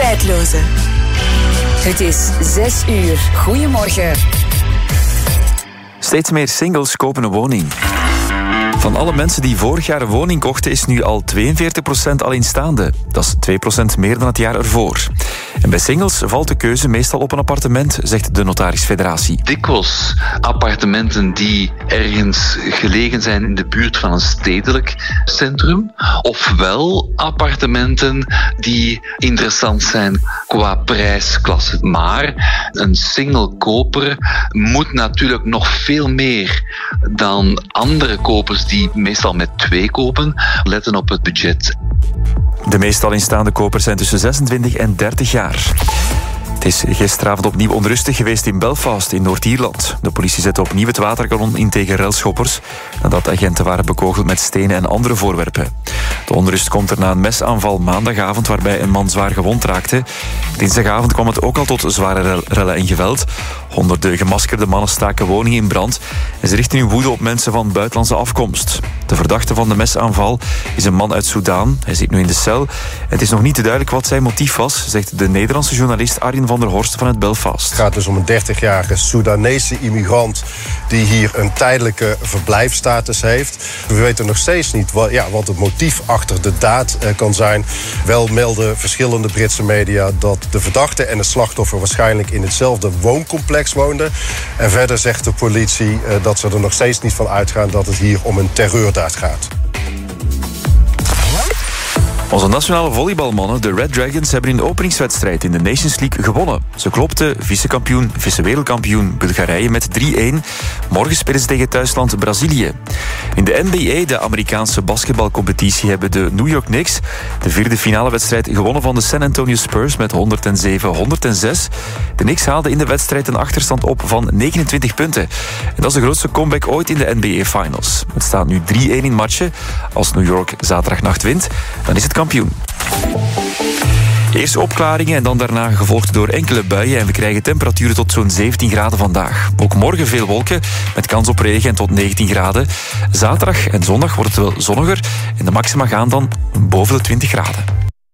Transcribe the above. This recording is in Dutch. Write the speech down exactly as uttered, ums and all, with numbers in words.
tijdloze. Het is zes uur. Goedemorgen. Steeds meer singles kopen een woning. Van alle mensen die vorig jaar een woning kochten is nu al tweeënveertig procent alleenstaande. Dat is twee procent meer dan het jaar ervoor. En bij singles valt de keuze meestal op een appartement, zegt de Notarisfederatie. Dikwijls appartementen die ergens gelegen zijn in de buurt van een stedelijk centrum. Ofwel appartementen die interessant zijn qua prijsklasse. Maar een single koper moet natuurlijk nog veel meer dan andere kopers die meestal met twee kopen, letten op het budget. De meest alleenstaande kopers zijn tussen zesentwintig en dertig jaar. Het is gisteravond opnieuw onrustig geweest in Belfast in Noord-Ierland. De politie zette opnieuw het waterkanon in tegen relschoppers nadat agenten waren bekogeld met stenen en andere voorwerpen. De onrust komt er na een mesaanval maandagavond waarbij een man zwaar gewond raakte. Dinsdagavond kwam het ook al tot zware rellen en geweld. Honderden gemaskerde mannen staken woningen in brand en ze richten hun woede op mensen van buitenlandse afkomst. De verdachte van de mesaanval is een man uit Soudaan. Hij zit nu in de cel. Het is nog niet duidelijk wat zijn motief was, zegt de Nederlandse journalist Arjen van der Horst vanuit Belfast. Het gaat dus om een dertigjarige Soedanese immigrant die hier een tijdelijke verblijfsstatus heeft. We weten nog steeds niet wat, ja, wat het motief achter de daad eh, kan zijn. Wel melden verschillende Britse media dat de verdachte en het slachtoffer waarschijnlijk in hetzelfde wooncomplex woonden. En verder zegt de politie eh, dat ze er nog steeds niet van uitgaan dat het hier om een terreurdaad gaat. Onze nationale volleybalmannen, de Red Dragons, hebben in de openingswedstrijd in de Nations League gewonnen. Ze klopten vice-kampioen, vice-wereldkampioen Bulgarije met drie-een. Morgen spelen ze tegen thuisland Brazilië. In de N B A, de Amerikaanse basketbalcompetitie, hebben de New York Knicks de vierde finalewedstrijd gewonnen van de San Antonio Spurs met honderdzeven honderdzes. De Knicks haalden in de wedstrijd een achterstand op van negenentwintig punten. En dat is de grootste comeback ooit in de N B A Finals. Het staat nu drie-een in matchen. Als New York zaterdagnacht wint, dan is het kampioen. Eerst opklaringen en dan daarna gevolgd door enkele buien en we krijgen temperaturen tot zo'n zeventien graden vandaag. Ook morgen veel wolken met kans op regen en tot negentien graden. Zaterdag en zondag wordt het wel zonniger en de maxima gaan dan boven de twintig graden.